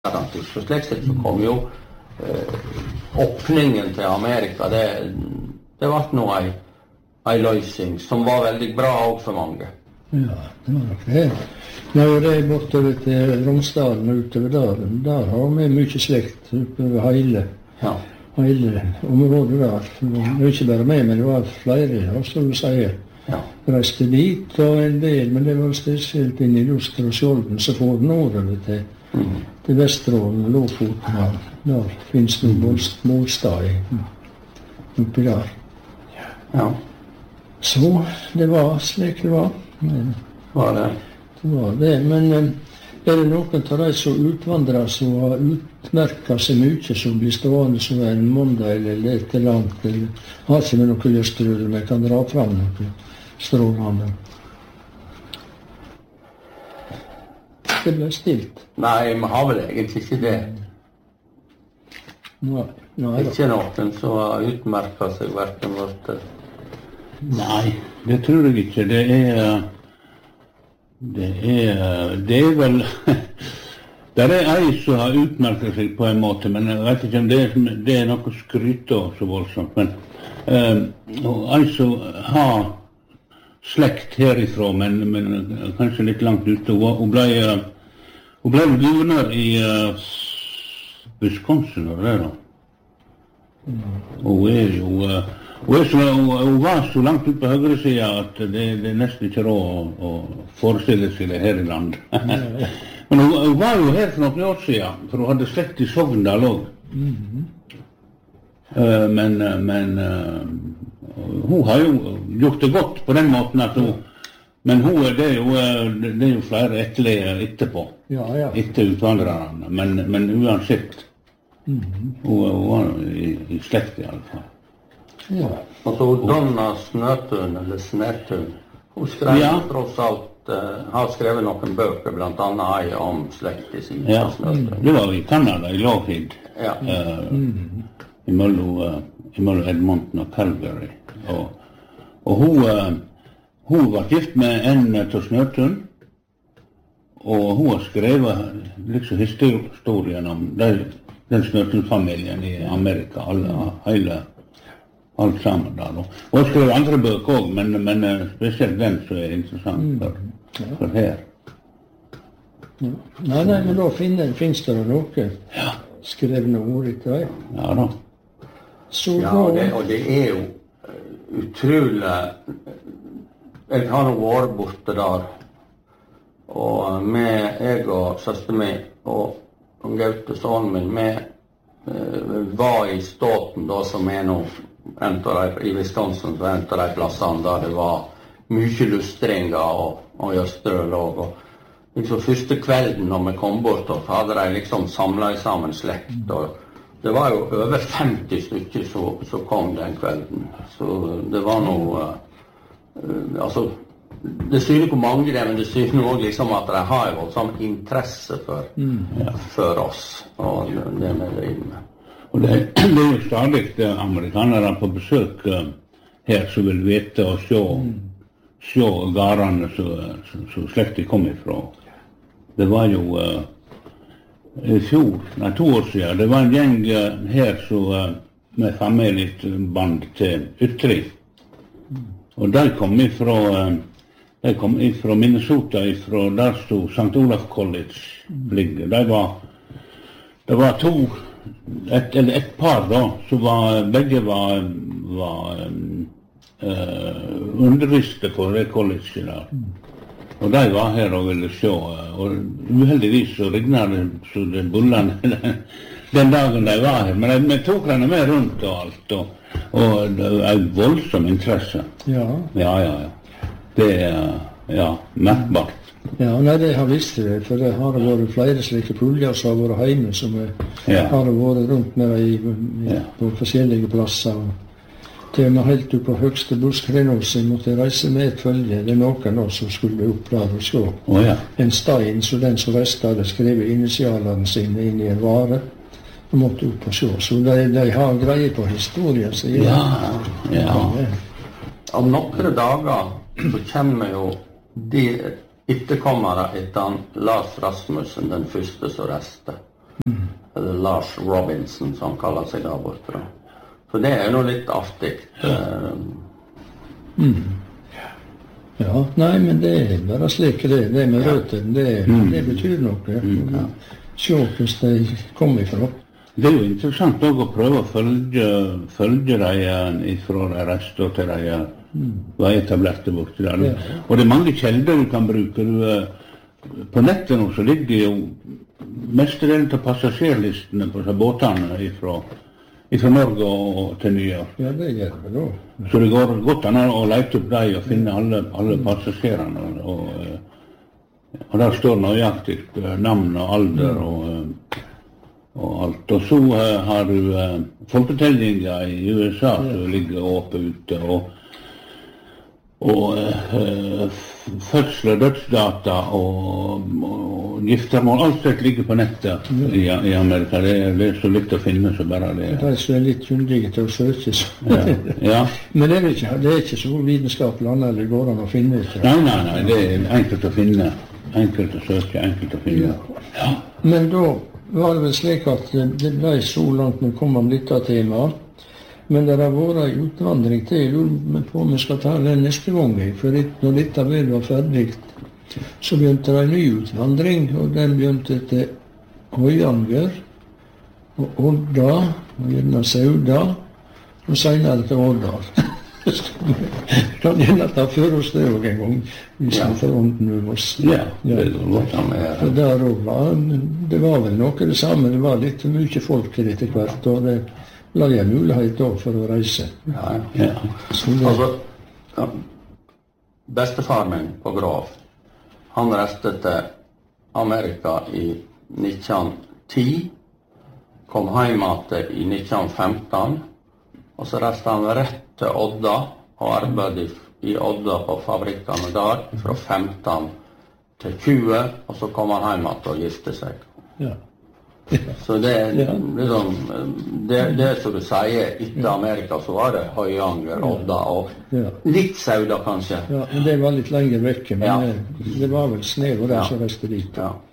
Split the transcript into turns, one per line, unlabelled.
Så slik sett så kom jo åpningen til Amerika, det var nå en løsning som var veldig bra også for mange.
Ja, det var nok det. Når jeg bortover til Romsdalen og utover der har vi mye slekt utover hele området der. Det var ikke bare meg, men det var flere, som du sier.
Ja.
Reiste dit og en del, men det var spesielt inn i Luster og Skjolden, så får den nordover til Vesterålen og Lofoten. Der finnes det målstad oppi der.
Ja.
Så det var slik det var.
Var det?
Det var det, men er det noen av de som utvandrer som har utmerket seg mye, som blir stående som en måndag eller et eller annet, eller har ikke med noe lystrød, men kan dra fram noe strålende? Det ble stilt.
Nei, vi har vel egentlig ikke det.
Nei,
ikke noen som har utmerket seg hverken vårt.
Nei, det tror jeg ikke. Det er vel det er ei som har utmerket seg på en måte, men jeg vet ikke om det er noe skryt av så voldsomt, men ei som har slekt herifra, men kanskje litt langt ute. Hun ble guvernør i Wisconsin, og det da. Hun var så langt ut på høyre siden at det er nesten ikke råd å forestille seg det her i land. Men hun var jo her for noen år siden, for hun hadde slekt i Sogndal også. Men hun har jo gjort det godt på den måten at hun, men det er jo flere etterlige etterpå, etter utvandrerne, men uansett, hun var i slekt i alle fall.
Ja.
Altså Donna Snøtun, eller Snætun, hun skrev tross alt, har skrevet noen bøker, blant annet ei om slekt i sin Snøtun.
Det var i Canada, i Lougheed, imellom Edmonton og Calgary. Og hun var gift med en til Snøtun, og hun har skrevet liksom historien om den Snøtun-familien i Amerika, alt sammen der. Og jeg skrev andre bøker også, men spesielt den som er interessant for her.
Ja. Nei, men da finnes det noe skrevne ord etter deg.
Ja da.
Og det er jo utrolig. Jeg har nå vært borte der, og jeg og søster min og Gaute sønnen min, vi var i Ståten da, som er nå i Wisconsin, så en av de plassene der det var mye lustringer og gjøstrølog. Og liksom første kvelden når vi kom bort, så hadde de liksom samlet sammen slekt. Og det var jo over 50 stykker som kom den kvelden. Så det var noe, altså, det syner hvor mange det er, men det syner også liksom at de har jo sånn interesse for oss, og det vi driver med.
Og det er jo stadig amerikanere på besøk her som vil vite og se garene som slektet kom ifra. Det var jo i fjor, 2 år siden, det var en gjeng her med familieband til Ytri. Og de kom ifra Minnesota, ifra der stod St. Olaf College ligger. Det var et par da, som begge var underviste på det colleget der. Og de var her og ville se, og uheldigvis så regnet det så det bullene den dagen de var her. Men vi tok henne med rundt og alt, og det var en voldsom interesse. Ja. Det er merkbart.
Ja, nei, det har visst det, for det har vært flere slike puljer som har vært hjemme, som har vært rundt med på forskjellige plasser. Til og med helt opp på høgste buskrenåsen måtte reise med et følge. Det er noen også som skulle opp der og se. En stein, så den som reiste hadde skrevet initialene sine inn i en vare, og måtte opp og se. Så de har greie på historien. Så
Om noen dager så kommer jo de etterkommere etter Lars Rasmussen, den første som reiste. Eller Lars Robinson, som han kaller seg der borte. Så det noe litt artig.
Ja, nei, men det bare slik det med røttene, det betyr noe. Se hvordan de kom ifra.
Det jo interessant også å prøve å følge de fra de reiste til de var etablerte borte der. Og det mange kjelder du kan bruke. På nettet nå så ligger jo mestedelen av passasjerlistene på båtene fra Norge og til New York.
Ja, det gjør det da.
Så det går godt an å lete opp dem og finne alle passasjerene. Og der står nøyaktig navn og alder og alt. Og så har du folketellinger i USA som ligger åpent ute, og fødsel- og dødsdata og giftermål, alt det ligger på nettet i Amerika. Det så litt å finne, så bare det.
Det så litt kyndige til å søke.
Ja.
Men det er ikke så vitenskapelig annet det går an å finne ut.
Nei, det er enkelt å finne. Enkelt å søke, enkelt å finne.
Ja. Men da var det vel slik at det ble så langt vi kom om dette temaet. Men det har vært en utvandring til. Jeg lurer på om vi skal ta den neste gang. For når dette vel var ferdig, så begynte det en ny utvandring. Og den begynte til Høyanger og Odda, og gjerne Sauda, og senere til Årdal. Kan gjerne ta for oss det også en gang, hvis vi får ånden med oss.
Ja, det var
for der det var vel noe det samme. Det var litt mye folk til etter hvert, og det la jeg mulighet da for å reise.
Ja. Altså, bestefar min på Grav, han reiste til Amerika i 1910, kom hjem i 1915, og så reiste han rett til Odda og arbeidet i Odda på fabrikkene der fra 15 til 20, og så kom han hjem og gifte seg.
Ja.
Så det liksom, det som du sier, etter Amerika så var det Høyanger, Odda og litt Sauda kanskje.
Ja, men det var litt lenger vekke, men det var vel snev og det som reiste dit.
Ja.